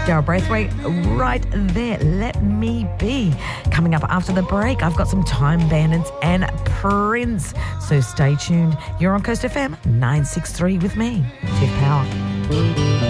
Daryl Braithwaite right there. Let me be. Coming up after the break, I've got some Time Bandits and Prince. So stay tuned. You're on Coast FM 963 with me, Tiff Power.